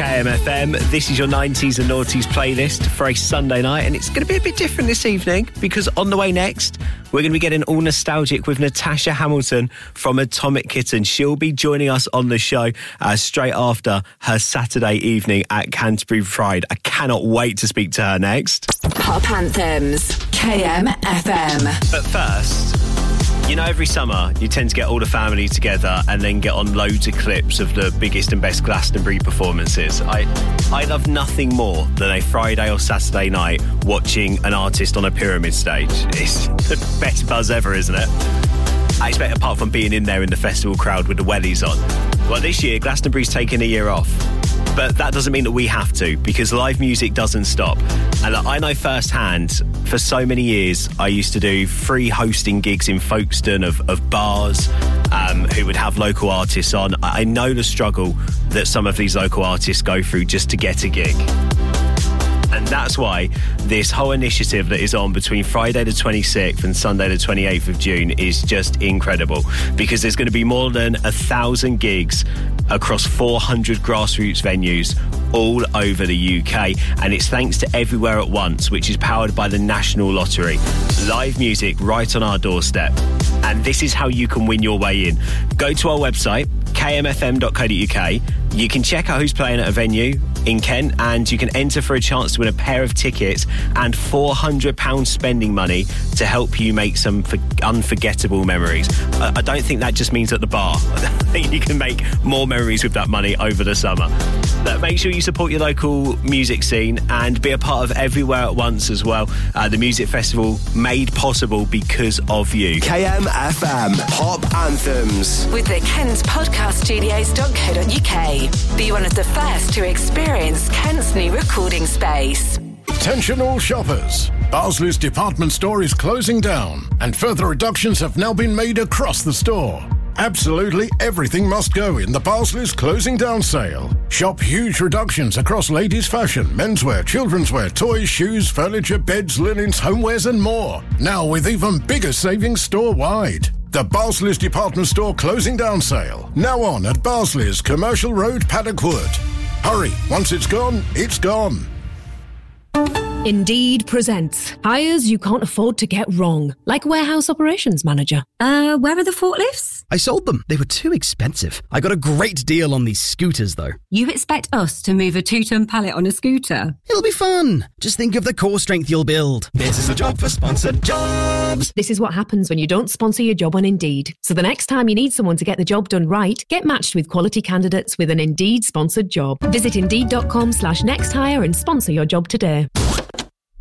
KMFM. This is your 90s and noughties playlist for a Sunday night, and it's going to be a bit different this evening because on the way next, we're going to be getting all nostalgic with Natasha Hamilton from Atomic Kitten. She'll be joining us on the show straight after her Saturday evening at Canterbury Pride. I cannot wait to speak to her next. Pop Anthems, KMFM. But first, you know, every summer you tend to get all the family together and then get on loads of clips of the biggest and best Glastonbury performances. I love nothing more than a Friday or Saturday night watching an artist on a pyramid stage. It's the best buzz ever, isn't it? I expect, apart from being in there in the festival crowd with the wellies on. Well, this year, Glastonbury's taken a year off. But that doesn't mean that we have to, because live music doesn't stop. And I know firsthand, for so many years, I used to do free hosting gigs in Folkestone of bars who would have local artists on. I know the struggle that some of these local artists go through just to get a gig. And that's why this whole initiative that is on between Friday the 26th and Sunday the 28th of June is just incredible, because there's going to be more than 1,000 gigs across 400 grassroots venues all over the UK. And it's thanks to Everywhere at Once, which is powered by the National Lottery. Live music right on our doorstep. And this is how you can win your way in. Go to our website, kmfm.co.uk. You can check out who's playing at a venue in Kent, and you can enter for a chance to win a pair of tickets and £400 spending money to help you make some unforgettable memories. I don't think that just means at the bar. I think you can make more memories with that money over the summer. But make sure you support your local music scene and be a part of Everywhere at Once as well. The music festival made possible because of you. KMFM Pop Anthems. With the KentPodcastStudios.co.uk. Be one of the first to experience Kent's new recording space. Attention all shoppers. Barsley's department store is closing down and further reductions have now been made across the store. Absolutely everything must go in the Barsley's closing down sale. Shop huge reductions across ladies' fashion, menswear, children's wear, toys, shoes, furniture, beds, linens, homewares and more. Now with even bigger savings store-wide. The Barsley's department store closing down sale. Now on at Barsley's, Commercial Road, Paddock Wood. Hurry, once it's gone, it's gone. Indeed presents hires you can't afford to get wrong, like warehouse operations manager. Where are the forklifts? I sold them. They were too expensive. I got a great deal on these scooters, though. You expect us to move a 2-ton pallet on a scooter? It'll be fun. Just think of the core strength you'll build. This is a job for Sponsored Jobs. This is what happens when you don't sponsor your job on Indeed. So the next time you need someone to get the job done right, get matched with quality candidates with an Indeed sponsored job. Visit Indeed.com/nexthire and sponsor your job today.